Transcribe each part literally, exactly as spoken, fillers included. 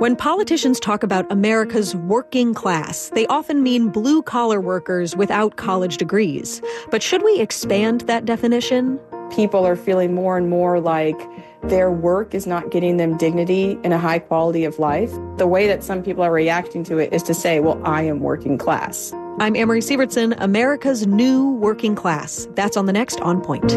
When politicians talk about America's working class, they often mean blue-collar workers without college degrees. But should we expand that definition? People are feeling more and more like their work is not getting them dignity and a high quality of life. The way that some people are reacting to it is to say, well, I am working class. I'm Amory Sievertson, America's new working class. That's on the next On Point.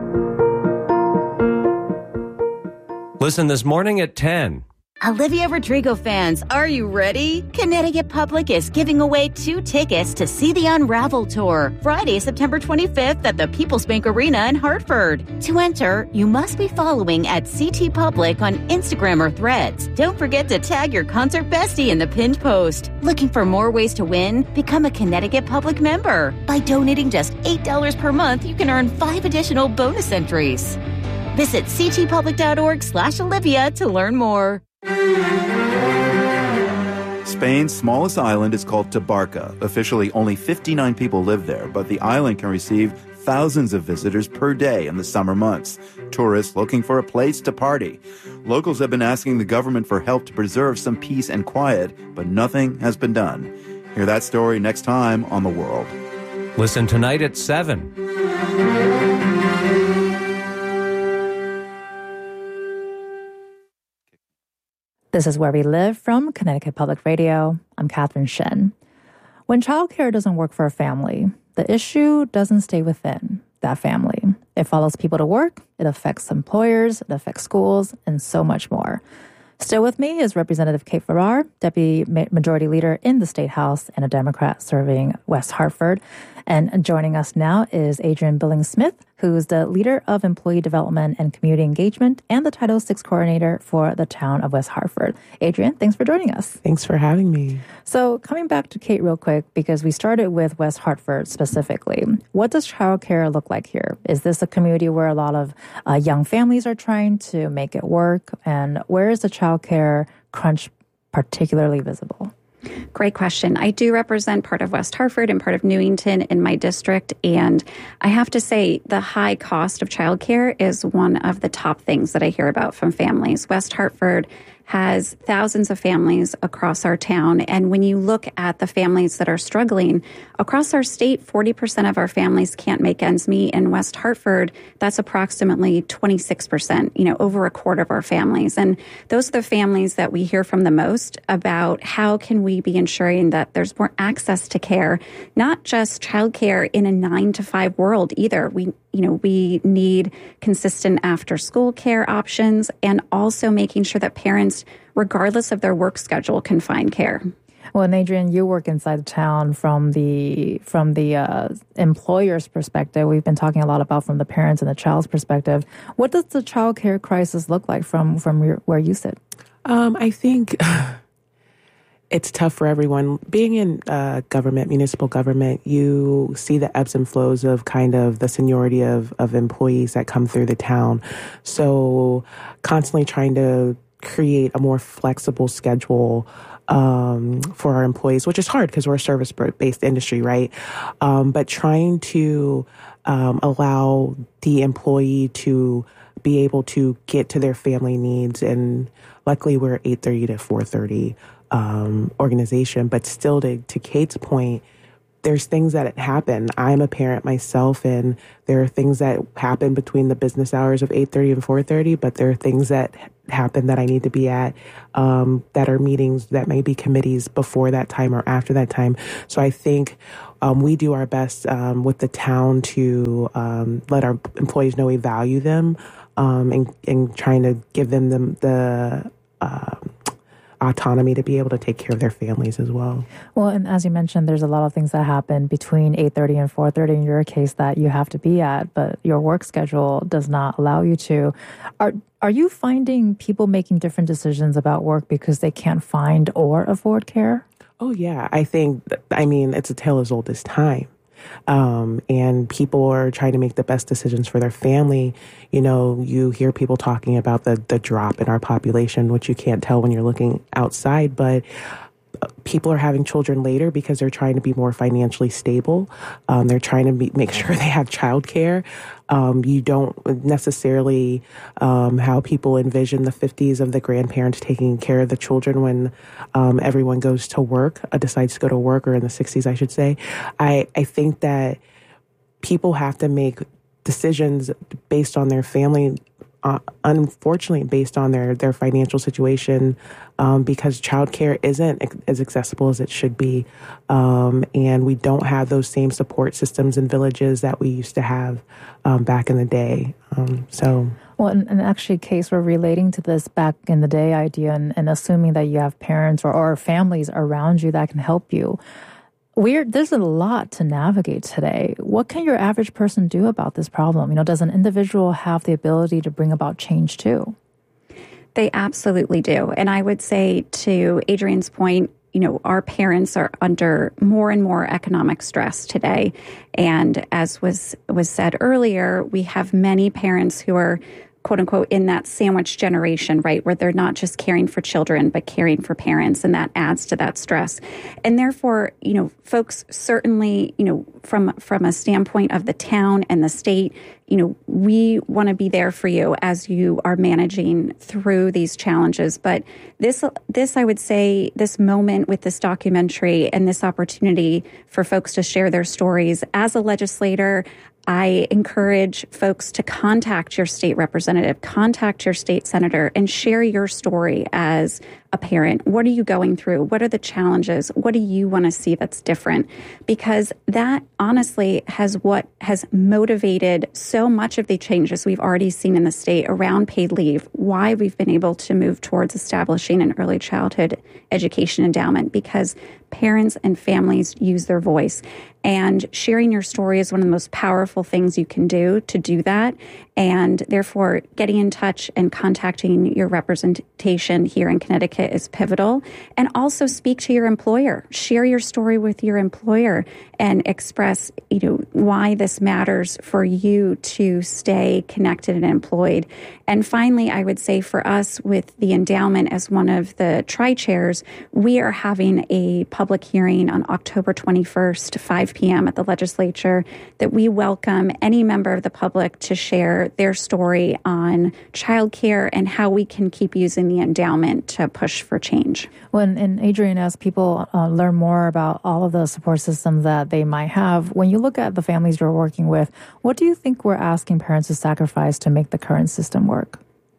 Listen this morning at ten. Olivia Rodrigo fans, are you ready? Connecticut Public is giving away two tickets to see the Unravel Tour, Friday, September twenty-fifth at the People's Bank Arena in Hartford. To enter, you must be following at C T Public on Instagram or Threads. Don't forget to tag your concert bestie in the pinned post. Looking for more ways to win? Become a Connecticut Public member. By donating just eight dollars per month, you can earn five additional bonus entries. Visit ctpublic.org slash Olivia to learn more. Spain's smallest island is called Tabarca. Officially, only fifty-nine people live there, but the island can receive thousands of visitors per day in the summer months. Tourists looking for a place to party. Locals have been asking the government for help to preserve some peace and quiet, but nothing has been done. Hear that story next time on The World. Listen tonight at seven. This is Where We Live from Connecticut Public Radio. I'm Catherine Shen. When childcare doesn't work for a family, the issue doesn't stay within that family. It follows people to work, it affects employers, it affects schools, and so much more. Still with me is Representative Kate Farrar, Deputy Majority Leader in the State House and a Democrat serving West Hartford. And joining us now is Adrienne Billings-Smith, who's the Leader of Employee Development and Community Engagement and the Title six Coordinator for the town of West Hartford. Adrienne, thanks for joining us. Thanks for having me. So coming back to Kate real quick, because we started with West Hartford specifically. What does childcare look like here? Is this a community where a lot of uh, young families are trying to make it work? And where is the childcare crunch particularly visible? Great question. I do represent part of West Hartford and part of Newington in my district. And I have to say the high cost of childcare is one of the top things that I hear about from families. West Hartford has thousands of families across our town. And when you look at the families that are struggling across our state, forty percent of our families can't make ends meet. In West Hartford, that's approximately twenty-six percent, you know, over a quarter of our families. And those are the families that we hear from the most about how can we be ensuring that there's more access to care, not just childcare in a nine to five world either. We You know, we need consistent after-school care options and also making sure that parents, regardless of their work schedule, can find care. Well, and Adrienne, you work inside the town from the from the uh, employer's perspective. We've been talking a lot about from the parents and the child's perspective. What does the child care crisis look like from, from your, where you sit? Um, I think it's tough for everyone. Being in uh, government, municipal government, you see the ebbs and flows of kind of the seniority of, of employees that come through the town. So constantly trying to create a more flexible schedule um, for our employees, which is hard because we're a service-based industry, right? Um, but trying to um, allow the employee to be able to get to their family needs. And luckily we're eight thirty to four thirty Um, organization, but still to, to Kate's point, there's things that happen. I'm a parent myself, and there are things that happen between the business hours of eight thirty and four thirty, but there are things that happen that I need to be at um, that are meetings that may be committees before that time or after that time. So I think um, we do our best um, with the town to um, let our employees know we value them um, and, and trying to give them the, the uh, autonomy to be able to take care of their families as well. Well, and as you mentioned, there's a lot of things that happen between eight thirty and four thirty in your case that you have to be at, but your work schedule does not allow you to. Are are you finding people making different decisions about work because they can't find or afford care? Oh, yeah. I think, I mean, it's a tale as old as time. Um, and people are trying to make the best decisions for their family. You know, you hear people talking about the, the drop in our population, which you can't tell when you're looking outside. But people are having children later because they're trying to be more financially stable. Um, they're trying to be, make sure they have childcare. Um, you don't necessarily um, how people envision the fifties of the grandparents taking care of the children when um, everyone goes to work, uh, decides to go to work, or in the sixties, I should say. I, I think that people have to make decisions based on their family, uh, unfortunately based on their, their financial situation, um, because childcare isn't as accessible as it should be. Um, and we don't have those same support systems in villages that we used to have um, back in the day. Um, so... Well, and, and actually, Case, we're relating to this back in the day idea and, and assuming that you have parents or, or families around you that can help you. We're, there's a lot to navigate today. What can your average person do about this problem? You know, does an individual have the ability to bring about change too? They absolutely do. And I would say, to Adrian's point, you know, our parents are under more and more economic stress today. And as was was said earlier, we have many parents who are, quote unquote, in that sandwich generation, right, where they're not just caring for children, but caring for parents, and that adds to that stress. And therefore, you know, folks certainly, you know, from from a standpoint of the town and the state, you know, we want to be there for you as you are managing through these challenges. But this, this, I would say, this moment with this documentary and this opportunity for folks to share their stories as a legislator, I encourage folks to contact your state representative, contact your state senator, and share your story as a parent. What are you going through? What are the challenges? What do you want to see that's different? Because that honestly has what has motivated so much of the changes we've already seen in the state around paid leave, why we've been able to move towards establishing an early childhood education endowment, because parents and families use their voice. And sharing your story is one of the most powerful things you can do to do that. And therefore, getting in touch and contacting your representation here in Connecticut is pivotal. And also speak to your employer. Share your story with your employer and express, you know, why this matters for you to stay connected and employed. And finally, I would say for us with the endowment as one of the tri-chairs, we are having a public hearing on October twenty-first, five p.m. at the legislature, that we welcome any member of the public to share their story on childcare and how we can keep using the endowment to push for change. When and Adrian, as people uh, learn more about all of the support systems that they might have, when you look at the families you're working with, what do you think we're asking parents to sacrifice to make the current system work?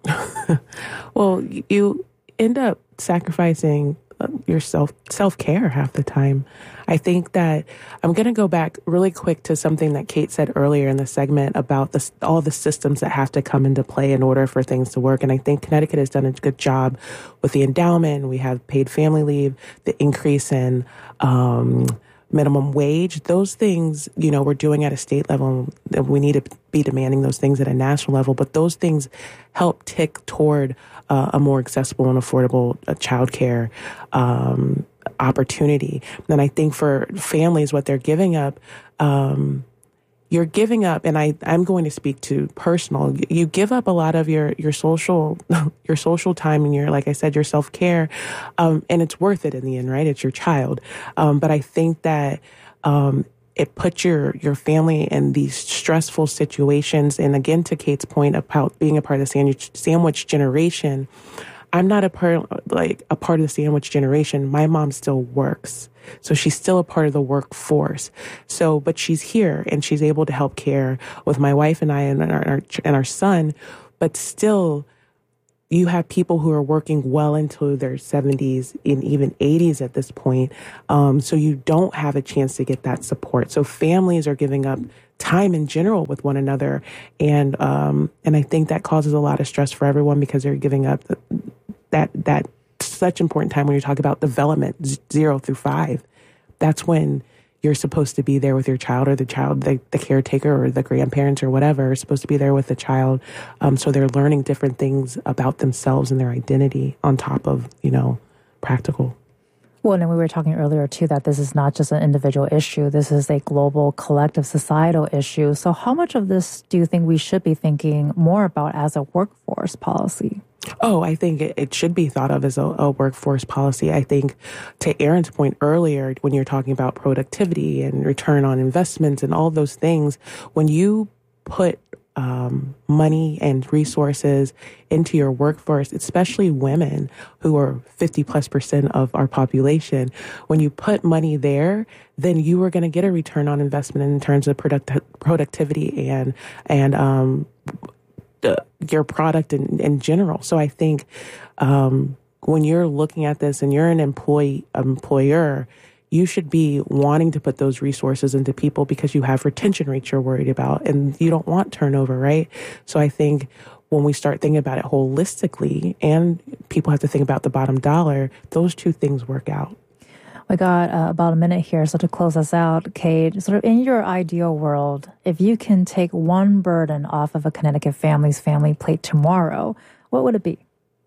Well, you end up sacrificing your self, self-care half the time. I think that I'm going to go back really quick to something that Kate said earlier in the segment about the, all the systems that have to come into play in order for things to work. And I think Connecticut has done a good job with the endowment. We have paid family leave, the increase in um, minimum wage. Those things, you know, we're doing at a state level. We need to be demanding those things at a national level. But those things help tick toward uh, a more accessible and affordable uh, childcare um, opportunity. And I think for families, what they're giving up, um, you're giving up, and I, I'm going to speak to personal, you give up a lot of your, your social, your social time and your, like I said, your self-care, um, and it's worth it in the end, right? It's your child. Um, but I think that, um, it puts your, your family in these stressful situations. And again, to Kate's point about being a part of the sandwich, sandwich generation, I'm not a part, like a part of the sandwich generation. My mom still works. So she's still a part of the workforce. So, but she's here and she's able to help care with my wife and I and our, and our son. But still, you have people who are working well into their seventies and even eighties at this point. Um, so you don't have a chance to get that support. So families are giving up time in general with one another. And, um, and I think that causes a lot of stress for everyone because they're giving up the, that, that such important time when you talk about development, zero through five. That's when you're supposed to be there with your child, or the child, the, the caretaker or the grandparents or whatever are supposed to be there with the child. Um, so they're learning different things about themselves and their identity on top of, you know, practical. Well, and we were talking earlier, too, that this is not just an individual issue. This is a global, collective, societal issue. So how much of this do you think we should be thinking more about as a workforce policy? Oh, I think it, it should be thought of as a, a workforce policy. I think to Aaron's point earlier, when you're talking about productivity and return on investments and all those things, when you put um, money and resources into your workforce, especially women who are fifty plus percent of our population, when you put money there, then you are going to get a return on investment in terms of product, productivity and, and, um, Uh, your product in, in general. So I think um, when you're looking at this and you're an employee, employer, you should be wanting to put those resources into people because you have retention rates you're worried about and you don't want turnover, right? So I think when we start thinking about it holistically and people have to think about the bottom dollar, those two things work out. We got uh, about a minute here. So to close us out, Kate, sort of in your ideal world, if you can take one burden off of a Connecticut family's family plate tomorrow, what would it be?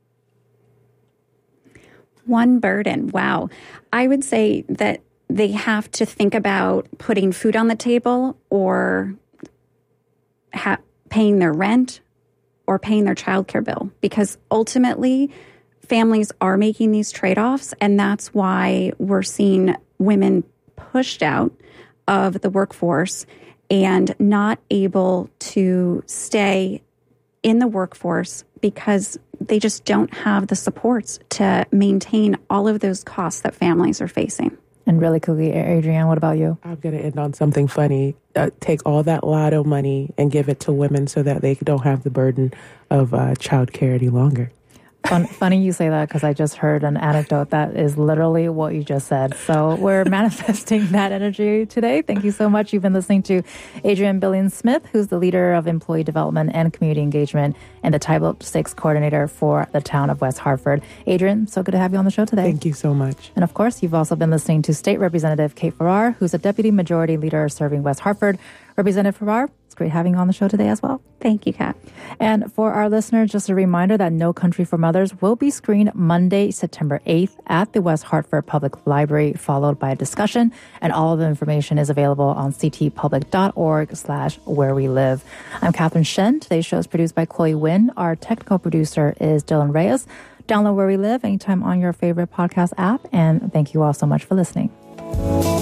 One burden. Wow. I would say that they have to think about putting food on the table or ha- paying their rent or paying their childcare bill, because ultimately families are making these trade-offs, and that's why we're seeing women pushed out of the workforce and not able to stay in the workforce because they just don't have the supports to maintain all of those costs that families are facing. And really quickly, Adrienne, what about you? I'm going to end on something funny. Uh, take all that lotto money and give it to women so that they don't have the burden of uh, child care any longer. Fun, funny you say that because I just heard an anecdote that is literally what you just said. So we're manifesting that energy today. Thank you so much. You've been listening to Adrienne Billings-Smith, who's the leader of employee development and community engagement and the Title six coordinator for the town of West Hartford. Adrienne, so good to have you on the show today. Thank you so much. And of course, you've also been listening to State Representative Kate Farrar, who's a deputy majority leader serving West Hartford. Representative Farrar, it's great having you on the show today as well. Thank you, Kat. And for our listeners, just a reminder that No Country for Mothers will be screened Monday, September eighth at the West Hartford Public Library, followed by a discussion. And all of the information is available on ctpublic.org slash where we live. I'm Catherine Shen. Today's show is produced by Chloe Nguyen. Our technical producer is Dylan Reyes. Download Where We Live anytime on your favorite podcast app. And thank you all so much for listening.